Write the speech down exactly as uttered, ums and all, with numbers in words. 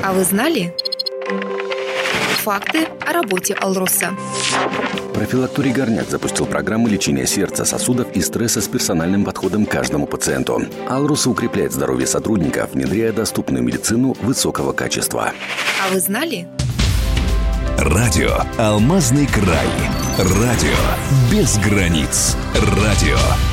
А вы знали? Факты о работе «Алроса». Профилакторий «Горняк» запустил программу лечения сердца, сосудов и стресса с персональным подходом к каждому пациенту. «Алроса» укрепляет здоровье сотрудников, внедряя доступную медицину высокого качества. А вы знали? Радио «Алмазный край». Радио без границ. Радио